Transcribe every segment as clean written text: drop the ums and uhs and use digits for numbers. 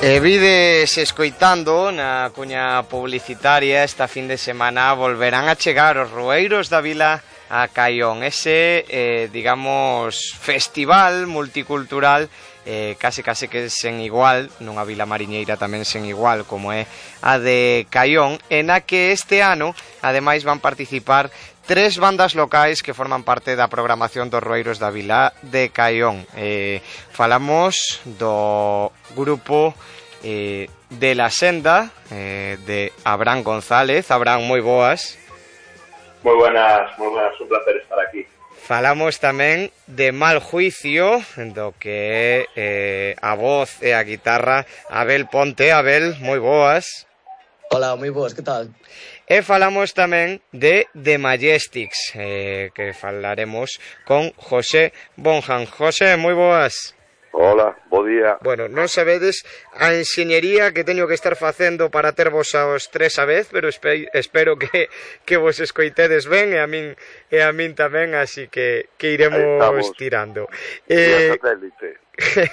Vides escoitando na cuña publicitaria esta fin de semana volverán a chegar os Rueiros da Vila a Caión, ese, digamos, festival multicultural case que sen igual, nunha vila mariñeira tamén sen igual como é a de Caión, en a que este ano ademais van participar 3 bandas locais que forman parte da programación dos Rueiros da Vila de Caión. Falamos do grupo de La Senda, de Abraham González. Abraham, moi boas. Moi buenas, un placer estar aquí. Falamos tamén de Mal Juicio, do que é a voz e a guitarra Abel Ponte. Abel, moi boas. Hola, moi boas, que tal? E falamos tamén de The Majestics, que falaremos con José Bonjan. José, moi boas. Hola, bo día. Bueno, non sabedes a enxeñería que teño que estar facendo para tervos aos 3 a vez, pero espero que vos escoitedes ben e a min tamén, así que iremos tirando. Satélite.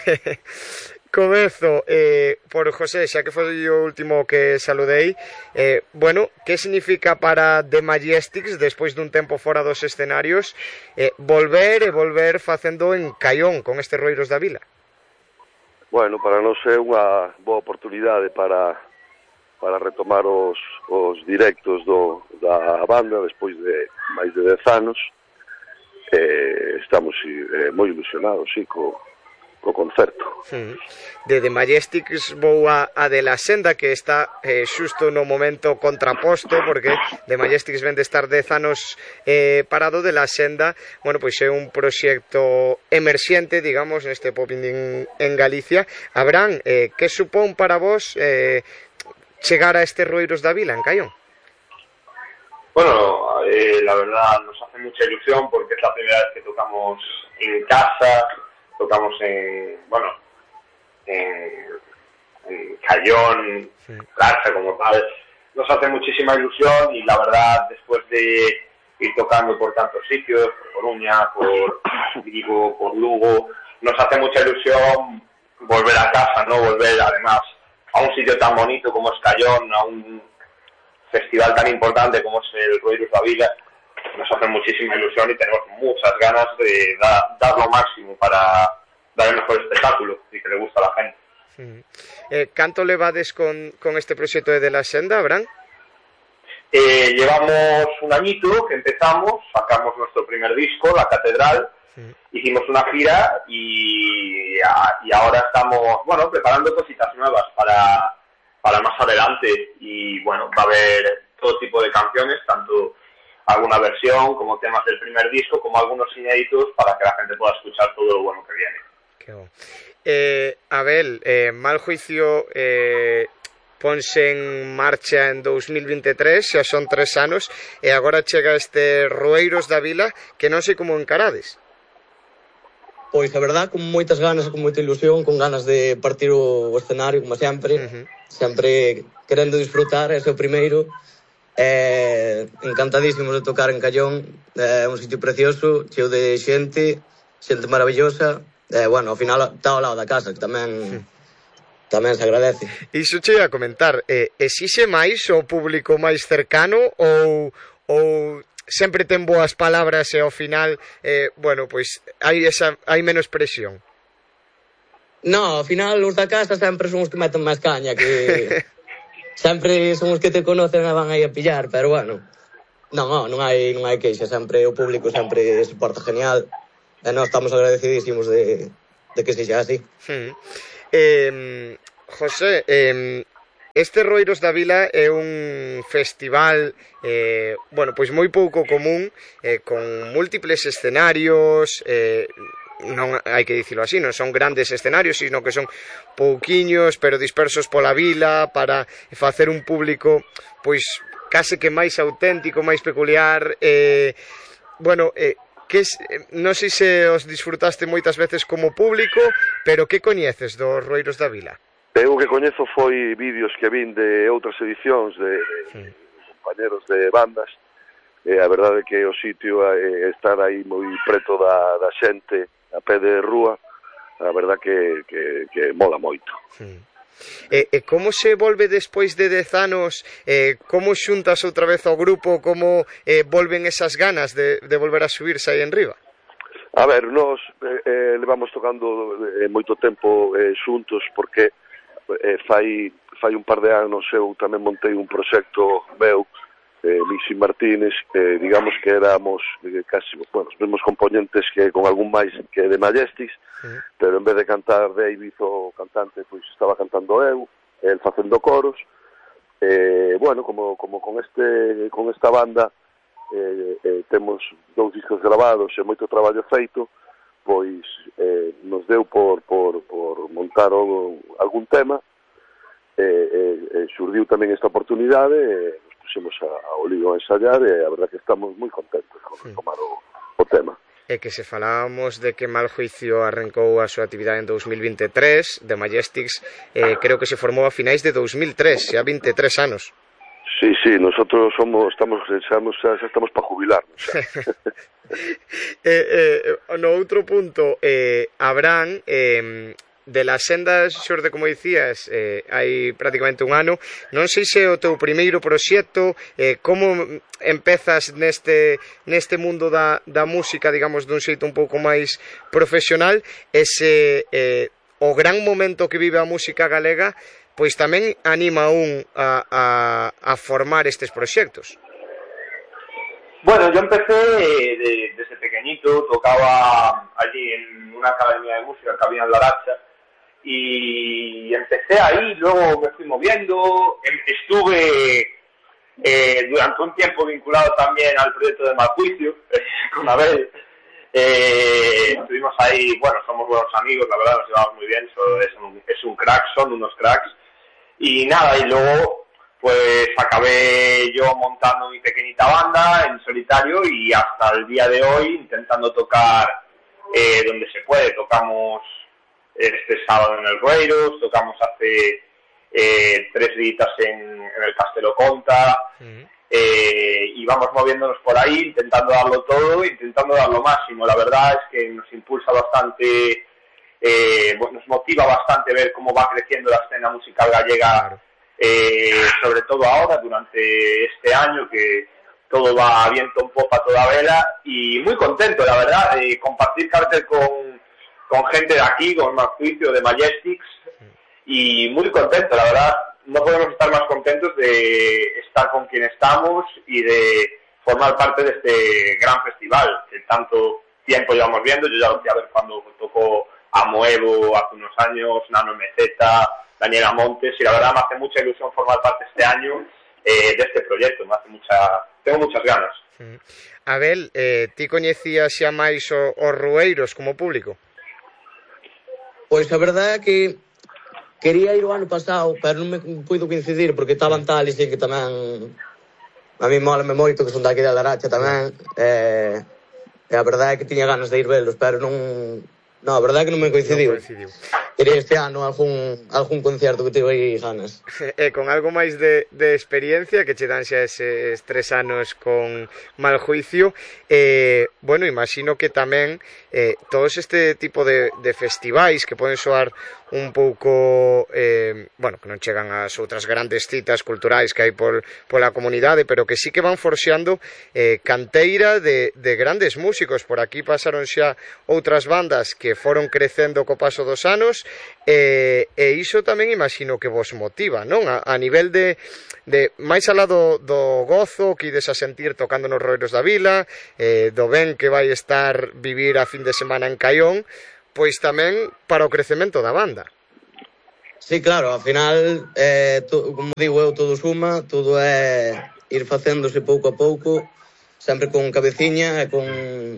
Comezo por José, xa que foi o último que saludei. Bueno, que significa para The Majestics, despois dun tempo fora dos escenarios, volver facendo en Caión con estes Rueiros da Vila? Bueno, para nós é unha boa oportunidade para retomar os directos da banda despois de máis de 10 anos. Estamos moi ilusionados, sí, co concerto. De The Majestics vou a de La Senda, que está xusto no momento contraposto, porque The Majestics ven de estar 10 anos parado. De La Senda, bueno, pois é un proxecto emerxente, digamos, neste pop indie en Galicia. Abraham, que supón para vos chegar a estes Rueiros da Vila en Caión? Bueno, la verdad nos hace mucha ilusión porque es la primera vez que tocamos en casa. Tocamos en Caión, Garza como tal. Nos hace muchísima ilusión y la verdad, después de ir tocando por tantos sitios, por Coruña, por Vigo, por Lugo, nos hace mucha ilusión volver a casa, ¿no? Volver además a un sitio tan bonito como es Caión, a un festival tan importante como es el Rueiros da Vila. Nos hace muchísima ilusión y tenemos muchas ganas de dar lo máximo para dar el mejor espectáculo y que le gusta a la gente. ¿Canto levades con este proxecto de La Senda, Abraham? Llevamos un añito que empezamos, sacamos nuestro primer disco, La Catedral, hicimos una gira y ahora estamos, bueno, preparando cositas nuevas para más adelante y bueno, va a haber todo tipo de canciones, tanto alguna versión, como temas del primer disco, como algunos inéditos para que la gente pueda escuchar todo lo bueno que viene. Qué bueno. Abel, Mal Juicio ponse en marcha en 2023, xa son 3 anos, e agora chega este Rueiros da Vila, que non sei como encarades. Pois, a verdad, con moitas ganas, con moita ilusión, con ganas de partir o escenario, como sempre, sempre querendo disfrutar, ese é o primeiro. Encantadísimos de tocar en Caión, un sitio precioso, cheo de xente maravillosa, bueno, ao final está ao lado da casa, que tamén se agradece. Iso che ia a comentar, exixe máis o público máis cercano ou sempre ten boas palabras e ao final, bueno, pois hai menos presión? No, ao final os da casa sempre son os que meten máis caña, que sempre son os que te conocen e van aí a pillar, pero bueno, non hai queixa, sempre o público sempre se porta genial e nós estamos agradecidísimos de que sexa así. José, este Rueiros da Vila é un festival bueno, pois moi pouco común, con múltiples escenarios, non hai que dicilo así, non son grandes escenarios, sino que son pouquiños, pero dispersos pola vila para facer un público pois case que máis auténtico, máis peculiar. Bueno, non sei se os disfrutaste moitas veces como público, pero que coñeces dos Rueiros da Vila? Eu que coñezo foi vídeos que vin de outras edicións de compañeros de bandas. A verdade é que o sitio estar aí moi preto da xente a pé de rúa, a verdade que mola moito. E como se volve despois de 10 anos, como xuntas outra vez ao grupo, como volven esas ganas de volver a subirse aí en riba? A ver, nós levamos tocando moito tempo xuntos, porque fai un par de anos eu tamén montei un proxecto meu, Mixi Martínez, digamos que éramos casi, bueno, os mesmos componentes que con algún máis que de Majestics, pero en vez de cantar David, o cantante, pois estaba cantando eu, el facendo coros. Bueno, como con esta banda temos 2 discos gravados e moito traballo feito, pois nos deu por montar algún tema, xurdiu tamén esta oportunidade, nos puxemos ao lío a ensayar, e a verdad que estamos moi contentos con retomar o tema. E que se falábamos de que Maljuicio arrancou a súa actividade en 2023, de Majestics creo que se formou a finais de 2003, xa 23 anos. Sí, nosotros xa estamos para jubilarnos. No outro punto, Abraham, de las sendas xorde, como dicías, hai prácticamente un ano, non sei se o teu primeiro proxecto, como empezas neste mundo da música, digamos, dun xeito un pouco máis profesional, o gran momento que vive a música galega, pois tamén anima a formar estes proxectos. Bueno, yo empecé desde pequeñito, tocaba allí en una academia de música que había en Laracha, y empecé ahí, luego me fui moviendo, estuve durante un tiempo vinculado también al proyecto de Maljuicio, con Abel. Estuvimos ahí, bueno, somos buenos amigos, la verdad, nos llevamos muy bien, es un crack, son unos cracks. Y nada, y luego pues acabé yo montando mi pequeñita banda en solitario, y hasta el día de hoy intentando tocar donde se puede. Tocamos este sábado en el Rueiros, tocamos hace 3 días en el Castelo Conta, y vamos moviéndonos por ahí, intentando darlo todo, intentando dar lo máximo. La verdad es que nos impulsa bastante, nos motiva bastante ver cómo va creciendo la escena musical gallega, sobre todo ahora, durante este año, que todo va a viento en popa, toda vela, y muy contento, la verdad, de compartir cartel con gente de aquí, con Maljuicio, de Majestics, y muy contento, la verdad. No podemos estar más contentos de estar con quien estamos y de formar parte de este gran festival que tanto tiempo llevamos viendo. Yo ya lo fui a ver cuando tocó Amoevo hace unos años, Nano MZ, Daniela Montes, y la verdad me hace mucha ilusión formar parte este año de este proyecto. Tengo muchas ganas. Abel, ti coñecías xa máis os Rueiros como público? Pois a verdade é que quería ir o ano pasado, pero non me puido coincidir porque estaban tal e sei que tamén a mí molame moito, que son daqui de Laracha tamén, e a verdade é que tiña ganas de ir velos, pero non, a verdade é que non me coincidiu. Quería este ano algún concerto que tive aí ganas. Con algo máis de experiencia, que che dan xa eses 3 anos con Maljuicio, bueno, imagino que tamén todos este tipo de festivais que poden soar un pouco, bueno, que non chegan ás outras grandes citas culturais que hai pola comunidade, pero que sí que van forxeando canteira de grandes músicos. Por aquí pasaron xa outras bandas que foron crecendo co paso dos anos, e iso tamén imagino que vos motiva, non? A nivel de máis alá do gozo que ides a sentir tocando nos Rueiros da Vila, do ben que vai estar vivir a fin de semana en Caión, pois tamén para o crecemento da banda. Sí, claro, ao final, como digo eu, todo suma, todo é ir facéndose pouco a pouco, sempre con cabeciña e con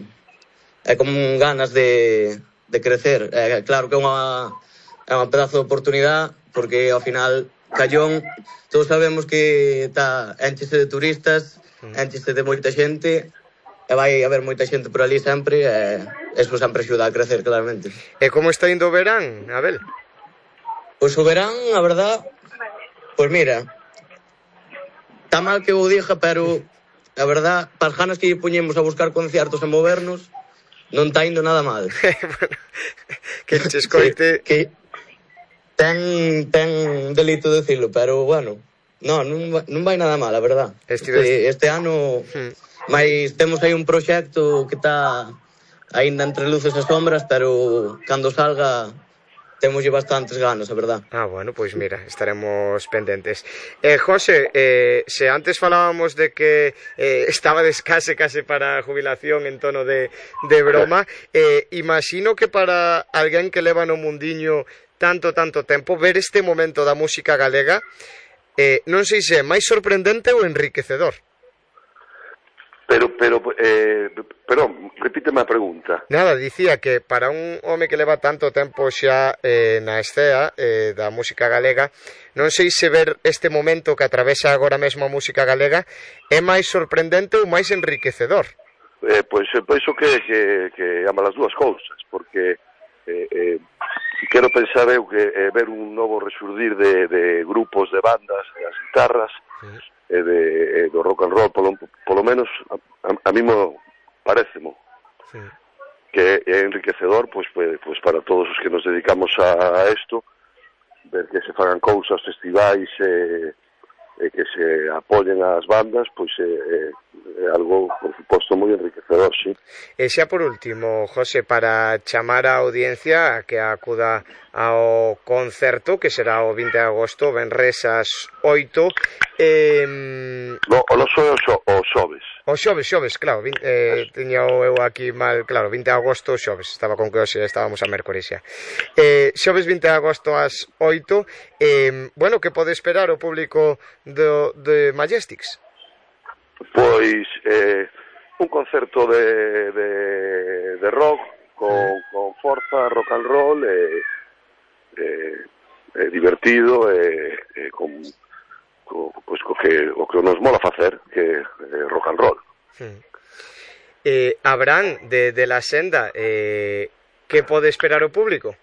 ganas de crecer. Claro que é unha pedazo de oportunidade, porque ao final Caión, todos sabemos que énchese de turistas, énchese de moita xente, e vai haber moita xente por ali sempre, e eso sempre axuda a crecer, claramente. E como está indo o verán, Abel? Pois o verán, a verdad, pois mira, está mal que o diga, pero a verdad, para as ganas que poñemos a buscar concertos e movernos, non está indo nada mal. Que che escoite... ten delito dicilo, pero bueno, non vai nada mal, a verdad. Este ano, mais temos aí un proxecto que está aínda entre luces e sombras, pero cando salga temos bastantes ganas, a verdad. Bueno, pois mira, estaremos pendentes. José, se antes falábamos de que estabades case para a jubilación en tono de broma, imagino que para alguén que leva no mundiño tanto tempo, ver este momento da música galega, non sei se é máis sorprendente ou enriquecedor. Perdón, repíteme a pregunta. Nada, dicía que para un home que leva tanto tempo xa na escena da música galega, non sei se ver este momento que atravesa agora mesmo a música galega é máis sorprendente ou máis enriquecedor. Pois penso que ambas as dúas cousas, porque quero pensar eu que ver un novo resurdir de grupos, de bandas, das guitarras, do rock and roll, polo menos a mí parécemo que é enriquecedor pois para todos os que nos dedicamos a isto, ver que se fagan cousas, festivais, que se apoyen as bandas, pois é algo, por suposto, moi enriquecedor, sí. E xa por último, José, para chamar a audiencia a que acuda ao concerto, que será o 20 de agosto, venres ás 8. Non só o xoves. O xoves, claro, tiña eu aquí mal, claro, 20 de agosto, xoves, estaba con que hoxe estábamos a mércores xa. Xoves 20 de agosto ás 8, bueno, que pode esperar o público de Majestics? Pois un concerto de rock con forza, rock and roll, divertido, pois o que nos mola facer, que é rock and roll. Abraham, de La Senda, que pode esperar o público?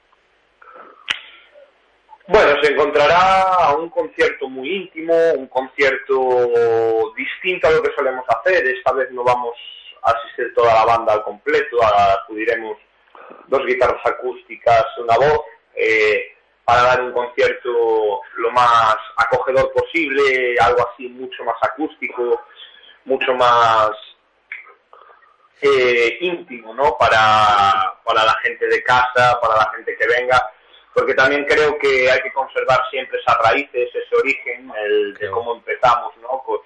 Bueno, se encontrará un concierto muy íntimo, un concierto distinto a lo que solemos hacer. Esta vez no vamos a asistir toda la banda al completo, acudiremos 2 guitarras acústicas, una voz, para dar un concierto lo más acogedor posible, algo así mucho más acústico, mucho más íntimo, ¿no? Para la gente de casa, para la gente que venga. Porque también creo que hay que conservar siempre esas raíces, ese origen, de cómo empezamos, ¿no? Pues,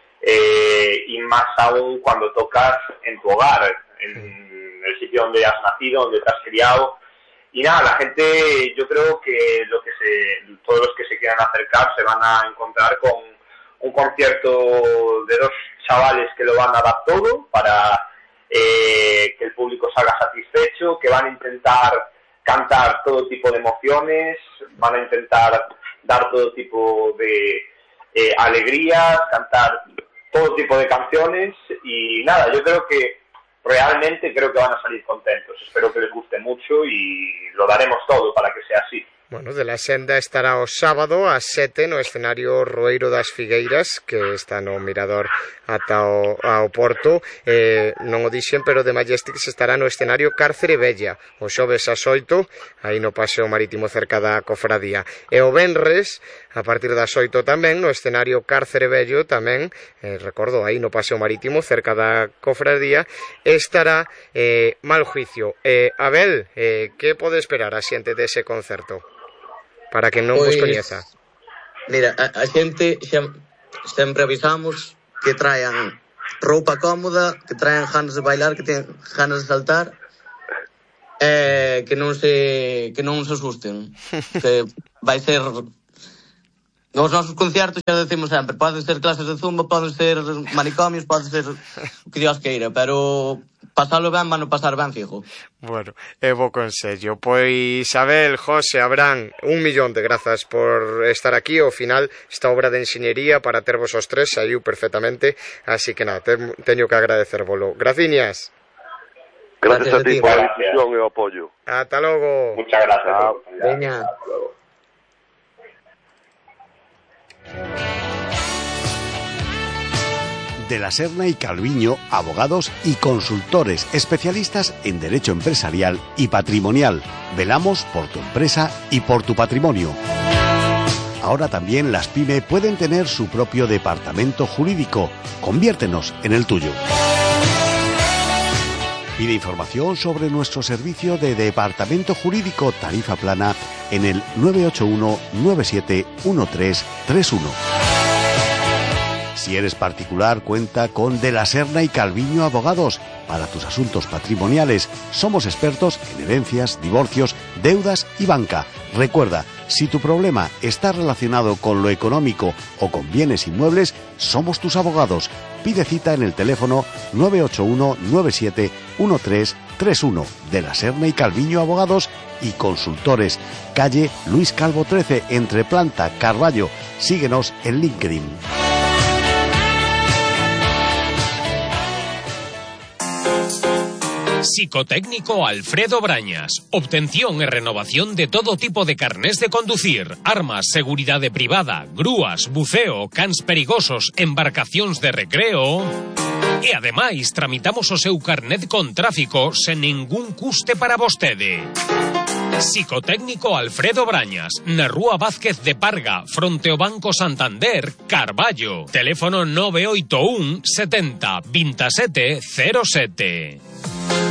y más aún cuando tocas en tu hogar, en el sitio donde has nacido, donde te has criado. Y nada, la gente, yo creo que todos los que se quieran acercar se van a encontrar con un concierto de 2 chavales que lo van a dar todo para que el público salga satisfecho, que van a intentar cantar todo tipo de emociones, van a intentar dar todo tipo de alegrías, cantar todo tipo de canciones y nada, yo creo que realmente van a salir contentos. Espero que les guste mucho y lo daremos todo para que sea así. Bueno, de La Senda estará o sábado ás 7 no escenario Roeiro das Figueiras, que está no mirador ata ao Porto. Non o dixen, pero de Majestics estará no escenario Cárcere Vella, o xoves ás 8, aí no Paseo Marítimo cerca da Cofradía. E o venres, a partir das 8 tamén, no escenario Cárcere Vello, tamén, recordo, aí no Paseo Marítimo cerca da Cofradía, estará Mal Juicio. Abel, que pode esperar a xente dese concerto? Para que non vos coñeza. Mira, a xente sempre avisamos que traen roupa cómoda, que traen ganas de bailar, que ten ganas de saltar, que non se asusten, que vai ser nos nosos conciertos, xa decimos sempre, poden ser clases de zumba, poden ser manicomios, poden ser o que Dios queira, pero pasalo ben, van a pasar ben, fijo. Bueno, é bo consello. Pois, Abel, José, Abraham, 1.000.000 de grazas por estar aquí. Ao final, esta obra de enxeñería para tervos os tres saiu perfectamente, así que nada, teño que agradecervolo. Graciñas. Gracias a ti por a difusión e o apoio. Ata logo. Muchas gracias. Veña. De la Serna y Calviño, abogados y consultores especialistas en derecho empresarial y patrimonial. Velamos por tu empresa y por tu patrimonio. Ahora también las PYME pueden tener su propio departamento jurídico. Conviértenos en el tuyo. Pide información sobre nuestro servicio de departamento jurídico tarifa plana en el 981 97 1331. Si eres particular, cuenta con De la Serna y Calviño Abogados. Para tus asuntos patrimoniales, somos expertos en herencias, divorcios, deudas y banca. Recuerda, si tu problema está relacionado con lo económico o con bienes inmuebles, somos tus abogados. Pide cita en el teléfono 981 97 1331. De la Serna y Calviño Abogados y Consultores. Calle Luis Calvo 13, entre Planta, Carballo. Síguenos en LinkedIn. Psicotécnico Alfredo Brañas. Obtención y renovación de todo tipo de carnés de conducir, armas, seguridade privada, grúas, buceo, cans perigosos, embarcacións de recreo. E ademais tramitamos o seu carnet con tráfico sen ningún custe para vostede. Psicotécnico Alfredo Brañas, na Rúa Vázquez de Parga, fronte ao Banco Santander, Carballo. Teléfono 981 70 27 07.